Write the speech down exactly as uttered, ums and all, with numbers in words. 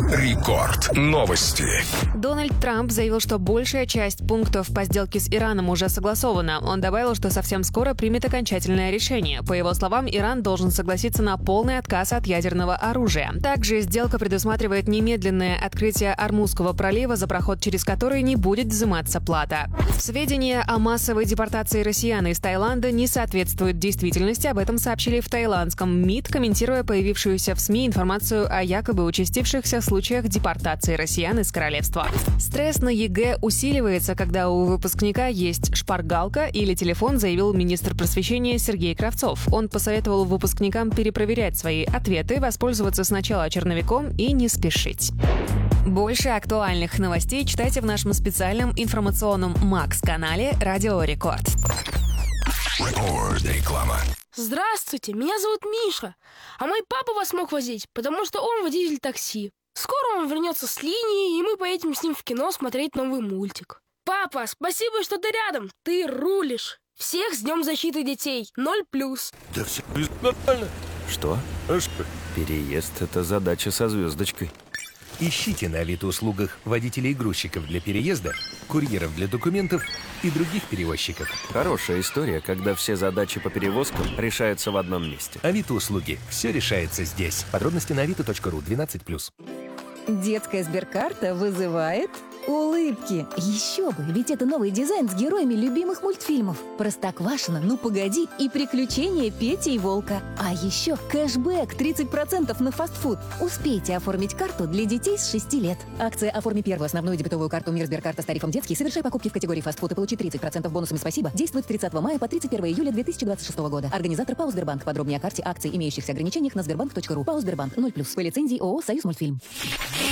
Рекорд. Новости. Дональд Трамп заявил, что большая часть пунктов по сделке с Ираном уже согласована. Он добавил, что совсем скоро примет окончательное решение. По его словам, Иран должен согласиться на полный отказ от ядерного оружия. Также сделка предусматривает немедленное открытие Ормузского пролива, за проход через который не будет взиматься плата. Сведения о массовой депортации россиян из Таиланда не соответствуют действительности. Об этом сообщили в таиландском МИД, комментируя появившуюся в СМИ информацию о якобы участившихся случаях депортации россиян из королевства. Стресс на ЕГЭ усиливается, когда у выпускника есть шпаргалка или телефон, заявил министр просвещения Сергей Кравцов. Он посоветовал выпускникам перепроверять свои ответы, воспользоваться сначала черновиком и не спешить. Больше актуальных новостей читайте в нашем специальном информационном Макс-канале «Радио Рекорд». Рекорд. Реклама. Здравствуйте, меня зовут Миша, а мой папа вас мог возить, потому что он водитель такси. Скоро он вернется с линии, и мы поедем с ним в кино смотреть новый мультик. Папа, спасибо, что ты рядом, ты рулишь. Всех с Днем защиты детей, ноль плюс. Да все нормально. Что? А что? Переезд — это задача со звездочкой. Ищите на Авито-услугах водителей и грузчиков для переезда, курьеров для документов и других перевозчиков. Хорошая история, когда все задачи по перевозкам решаются в одном месте. Авито-услуги. Все решается здесь. Подробности на авито точка ру, двенадцать плюс. Детская сберкарта вызывает улыбки. Еще бы, ведь это новый дизайн с героями любимых мультфильмов. Простоквашино, Ну погоди и Приключения Пети и Волка. А еще кэшбэк тридцать процентов на фастфуд. Успейте оформить карту для детей с шести лет. Акция «Оформи первую основную дебетовую карту Мир Сберкарта с тарифом детский. Совершай покупки в категории фастфуд и получи тридцать процентов бонусами «Спасибо». Действует с тридцатого мая по тридцать первое июля две тысячи двадцать шестого года. Организатор ПАО «Сбербанк». Подробнее о карте, акции, имеющихся ограничениях на сбербанк точка ру. ПАО «Сбербанк» ноль плюс. По лицензии ООО «Союз Мультфильм».